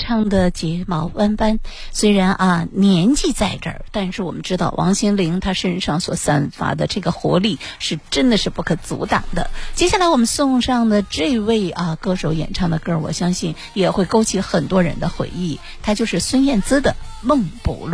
唱的睫毛弯弯，虽然年纪在这儿，但是我们知道王心凌她身上所散发的这个活力是真的是不可阻挡的。接下来我们送上的这位歌手演唱的歌，我相信也会勾起很多人的回忆，他就是孙燕姿的《梦不落》。